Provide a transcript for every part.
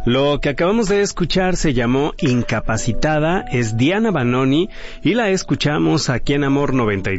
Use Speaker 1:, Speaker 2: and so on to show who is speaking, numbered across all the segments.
Speaker 1: Lo que acabamos de escuchar se llamó Incapacitada, es Diana Vanoni y la escuchamos aquí en Amor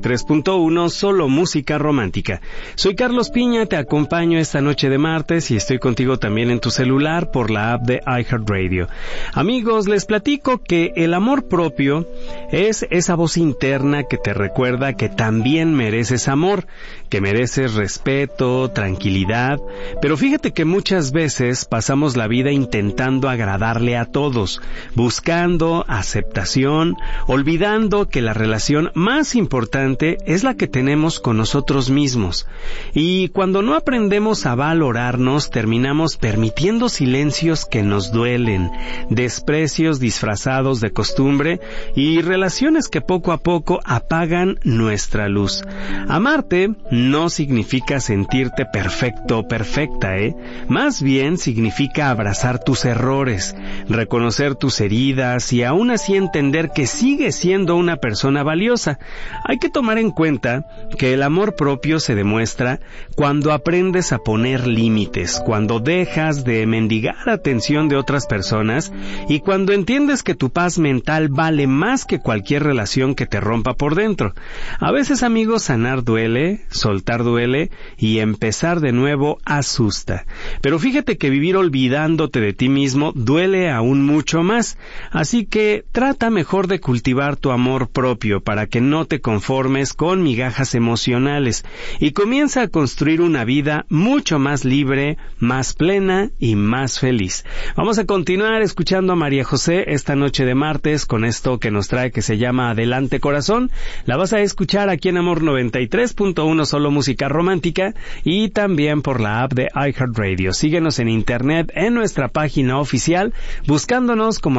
Speaker 1: 93.1, solo música romántica. Soy Carlos Piña, te acompaño esta noche de martes y estoy contigo también en tu celular por la app de iHeartRadio. Amigos, les platico que el amor propio es esa voz interna que te recuerda que también mereces amor, que mereces respeto, tranquilidad, pero fíjate que muchas veces pasamos la vida intentando agradarle a todos, buscando aceptación, olvidando que la relación más importante es la que tenemos con nosotros mismos. Y cuando no aprendemos a valorarnos, terminamos permitiendo silencios que nos duelen, desprecios disfrazados de costumbre y relaciones que poco a poco apagan nuestra luz. Amarte no significa sentirte perfecto o perfecta, Más bien significa abrazar tus errores, reconocer tus heridas y aún así entender que sigues siendo una persona valiosa. Hay que tomar en cuenta que el amor propio se demuestra cuando aprendes a poner límites, cuando dejas de mendigar atención de otras personas y cuando entiendes que tu paz mental vale más que cualquier relación que te rompa por dentro. A veces, amigos, sanar duele, soltar duele y empezar de nuevo asusta. Pero fíjate que vivir olvidándote de ti mismo duele aún mucho más. Así que trata mejor de cultivar tu amor propio para que no te conformes con migajas emocionales y comienza a construir una vida mucho más libre, más plena y más feliz. Vamos a continuar escuchando a María José esta noche de martes con esto que nos trae que se llama Adelante Corazón. La vas a escuchar aquí en Amor 93.1, solo música romántica, y también por la app de iHeartRadio. Síguenos en internet en nuestra página oficial buscándonos como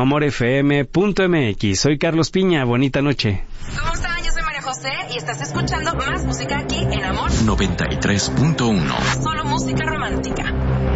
Speaker 1: amorfm.mx. Soy Carlos Piña, bonita noche.
Speaker 2: ¿Cómo están? Yo soy María José y estás escuchando más música aquí en Amor
Speaker 3: 93.1.
Speaker 2: Solo música romántica.